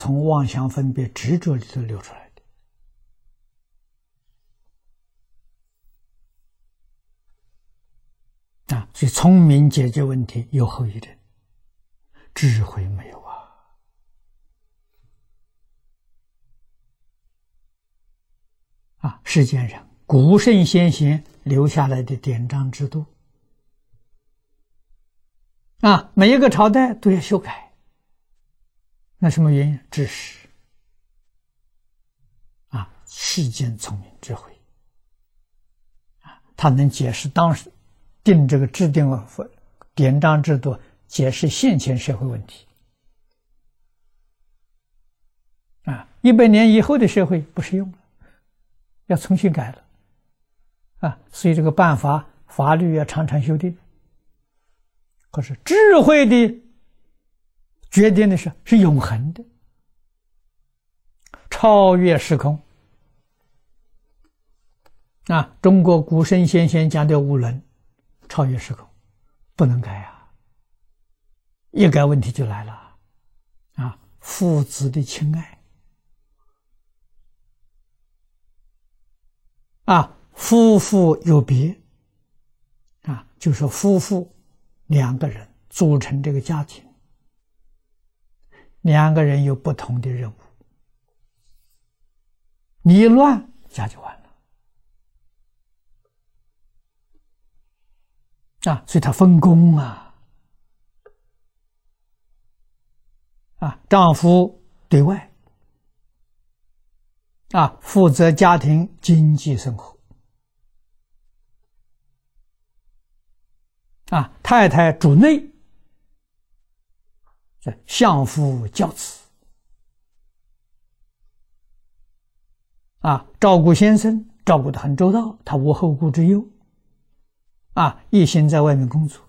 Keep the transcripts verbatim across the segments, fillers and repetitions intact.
从妄想分别执着里头流出来的啊，所以聪明解决问题有后遗症，智慧没有啊。啊，世间上古圣先贤留下来的典章制度啊，每一个朝代都要修改。那什么原因？知识啊，世间聪明智慧啊，他能解释当时定这个制定典章制度，解释现前社会问题啊。一百年以后的社会不适用了，要重新改了啊。所以这个办法法律要常常修订。可是智慧的决定的是是永恒的，超越时空啊！中国古圣先贤讲的五伦，超越时空，不能改啊！一改问题就来了啊！父子的亲爱啊，夫妇有别啊，就说夫妇两个人组成这个家庭。两个人有不同的任务，你一乱家就完了啊！所以他分工啊，啊，丈夫对外啊，负责家庭经济生活啊，太太主内。相夫教子啊，照顾先生照顾得很周到，他无后顾之忧啊，一心在外面工作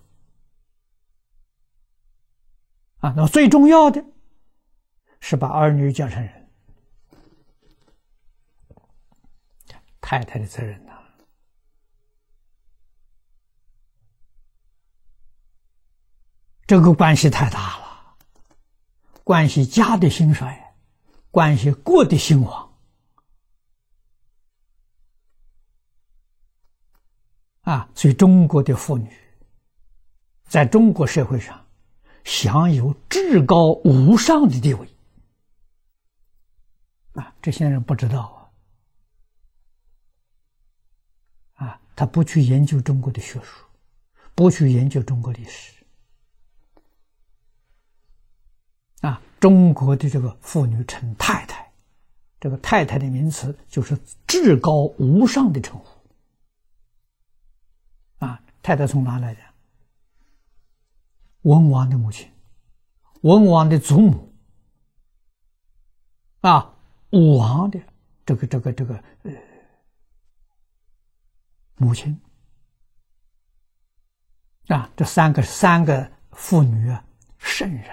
啊。那么最重要的是把儿女教成人，太太的责任呐、啊。这个关系太大了。关系家的兴衰，关系国的兴亡啊！所以中国的妇女在中国社会上享有至高无上的地位啊！这些人不知道啊，啊，他不去研究中国的学术，不去研究中国历史。啊，中国的这个妇女称太太，这个太太的名词就是至高无上的称呼。啊，太太从哪来的？文王的母亲，文王的祖母，啊，武王的这个这个这个呃母亲，啊，这三个三个妇女啊，圣人。